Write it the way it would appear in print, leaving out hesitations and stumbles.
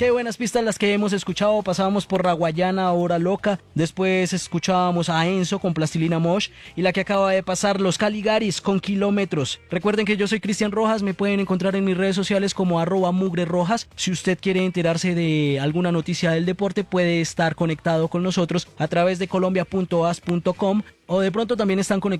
Qué buenas pistas las que hemos escuchado. Pasábamos por Raguayana, Hora Loca. Después escuchábamos a Enzo con Plastilina Mosh. Y la que acaba de pasar, Los Caligaris con Kilómetros. Recuerden que yo soy Cristian Rojas. Me pueden encontrar en mis redes sociales como @mugrerojas. Si usted quiere enterarse de alguna noticia del deporte, puede estar conectado con nosotros a través de colombia.as.com. O de pronto también están conectados